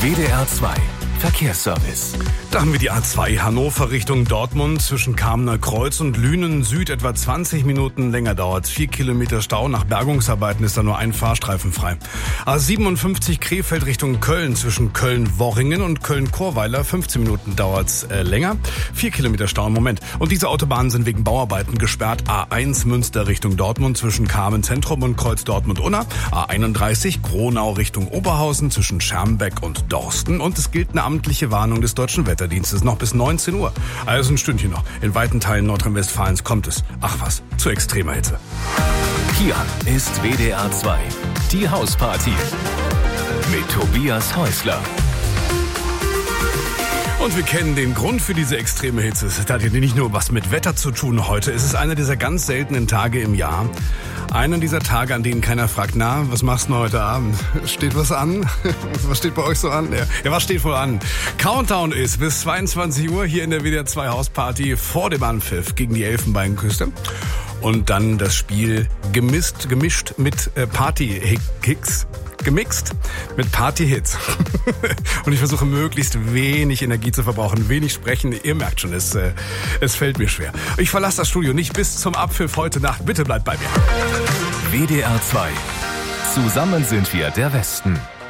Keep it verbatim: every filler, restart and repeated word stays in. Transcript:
W D R zwei Verkehrsservice. Da haben wir die A zwei Hannover Richtung Dortmund zwischen Kamener Kreuz und Lünen Süd etwa zwanzig Minuten länger dauert. Vier Kilometer Stau. Nach Bergungsarbeiten ist da nur ein Fahrstreifen frei. A siebenundfünfzig Krefeld Richtung Köln zwischen Köln-Worringen und Köln-Chorweiler. fünfzehn Minuten dauert's äh, länger. Vier Kilometer Stau im Moment. Und diese Autobahnen sind wegen Bauarbeiten gesperrt. A eins Münster Richtung Dortmund zwischen Kamen Zentrum und Kreuz Dortmund-Unna. A einunddreißig Gronau Richtung Oberhausen zwischen Schermbeck und Dorsten. Und es gilt eine amtliche Warnung des Deutschen Wetterdienstes noch bis neunzehn Uhr. Also ein Stündchen noch. In weiten Teilen Nordrhein-Westfalens kommt es, ach was, zu extremer Hitze. Hier ist W D R zwei, die Hausparty mit Tobias Häusler. Und wir kennen den Grund für diese extreme Hitze. Es hat ja nicht nur was mit Wetter zu tun heute. Es ist einer dieser ganz seltenen Tage im Jahr. Einer dieser Tage, an denen keiner fragt, na, was machst du heute Abend? Steht was an? Was steht bei euch so an? Ja, ja, was steht wohl an? Countdown ist bis zweiundzwanzig Uhr hier in der W D R zwei Hausparty vor dem Anpfiff gegen die Elfenbeinküste. Und dann das Spiel gemischt, gemischt mit äh, Party-Hicks. Gemixt mit Party-Hits. Und ich versuche möglichst wenig Energie zu verbrauchen, wenig sprechen. Ihr merkt schon, es, äh, es fällt mir schwer. Ich verlasse das Studio nicht bis zum Abpfiff heute Nacht. Bitte bleibt bei mir. W D R zwei. Zusammen sind wir der Westen.